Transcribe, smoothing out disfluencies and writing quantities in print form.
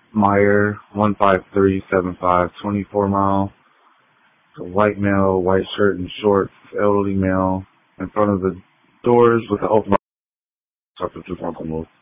Meyer, 15375, 24 mile. A white male, white shirt and shorts, elderly male, in front of the doors with the open.